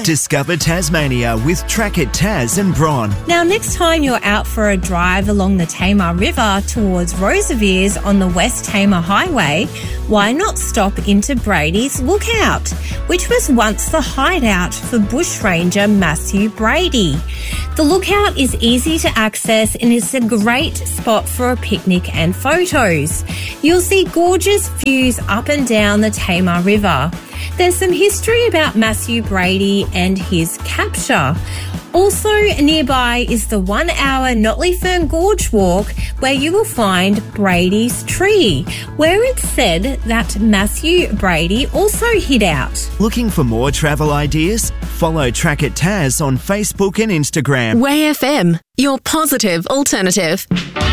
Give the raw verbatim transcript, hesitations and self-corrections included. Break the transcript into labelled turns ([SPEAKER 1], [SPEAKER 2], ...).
[SPEAKER 1] Discover Tasmania with Track It Tas and Bron.
[SPEAKER 2] Now, next time you're out for a drive along the Tamar River towards Rosevears on the West Tamar Highway, why not stop into Brady's Lookout, which was once the hideout for bushranger Matthew Brady. The lookout is easy to access and is a great spot for a picnic and photos. You'll see gorgeous views up and down the Tamar River. There's some history about Matthew Brady and his capture. Also nearby is the one-hour Notley Fern Gorge walk, where you will find Brady's Tree, where it's said that Matthew Brady also hid out.
[SPEAKER 1] Looking for more travel ideas? Follow Track It Tas on Facebook and Instagram.
[SPEAKER 3] Way F M, your positive alternative.